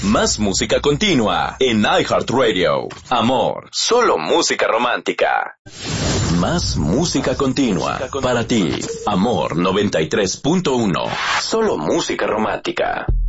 Más música continua en iHeartRadio. Amor, solo música romántica. Más música continua para ti. Amor 93.1. Solo música romántica.